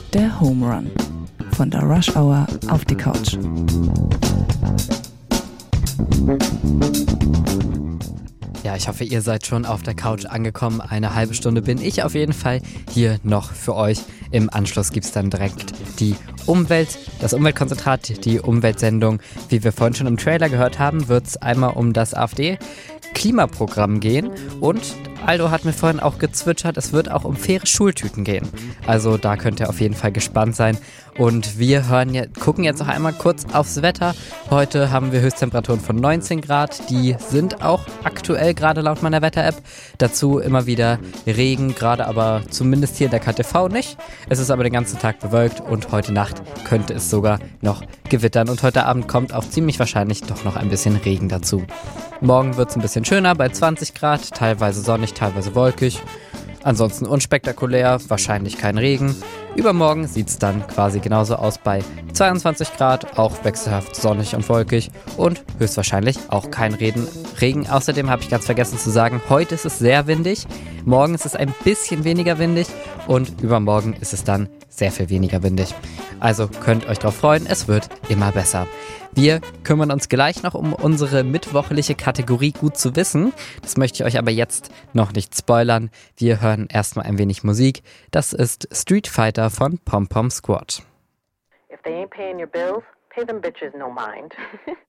Der Home Run von der Rush Hour auf die Couch. Ja, ich hoffe, ihr seid schon auf der Couch angekommen. Eine halbe Stunde bin ich auf jeden Fall hier noch für euch. Im Anschluss gibt es dann direkt das Umweltkonzentrat, die Umweltsendung. Wie wir vorhin schon im Trailer gehört haben, wird es einmal um das AfD-Klimaprogramm gehen. Und Aldo hat mir vorhin auch gezwitschert, es wird auch um faire Schultüten gehen. Also da könnt ihr auf jeden Fall gespannt sein. Und wir gucken jetzt noch einmal kurz aufs Wetter. Heute haben wir Höchsttemperaturen von 19 Grad. Die sind auch aktuell gerade laut meiner Wetter-App. Dazu immer wieder Regen, gerade aber zumindest hier in der KTV nicht. Es ist aber den ganzen Tag bewölkt und heute Nacht könnte es sogar noch gewittern. Und heute Abend kommt auch ziemlich wahrscheinlich doch noch ein bisschen Regen dazu. Morgen wird es ein bisschen schöner bei 20 Grad, teilweise sonnig, teilweise wolkig. Ansonsten unspektakulär, wahrscheinlich kein Regen. Übermorgen sieht es dann quasi genauso aus bei 22 Grad, auch wechselhaft sonnig und wolkig und höchstwahrscheinlich auch kein Regen. Außerdem habe ich ganz vergessen zu sagen, heute ist es sehr windig, morgen ist es ein bisschen weniger windig und übermorgen ist es dann sehr viel weniger windig. Also könnt euch drauf freuen, es wird immer besser. Wir kümmern uns gleich noch um unsere mittwochliche Kategorie Gut zu wissen. Das möchte ich euch aber jetzt noch nicht spoilern. Wir hören erstmal ein wenig Musik. Das ist Street Fighter von Pom Pom Squad. If they ain't paying your bills, pay them bitches no mind.